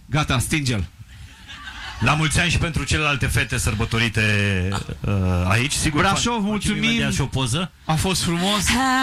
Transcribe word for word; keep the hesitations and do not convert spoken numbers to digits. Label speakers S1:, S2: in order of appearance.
S1: Gata, stinge-l.
S2: La mulți ani și pentru celelalte fete sărbătorite uh, aici. Sigur,
S1: Brașov, mulțumim.
S2: Și o poză.
S1: A fost frumos.